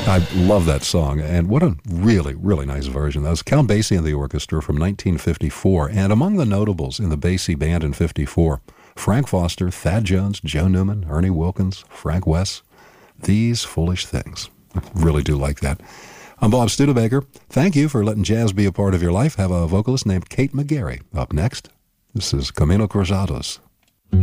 I love that song, and what a really, really nice version. That was Count Basie and the Orchestra from 1954, and among the notables in the Basie Band in 54, Frank Foster, Thad Jones, Joe Newman, Ernie Wilkins, Frank West, These Foolish Things. I really do like that. I'm Bob Studebaker. Thank you for letting jazz be a part of your life. Have a vocalist named Kate McGarry up next. This is Camino Cruzados.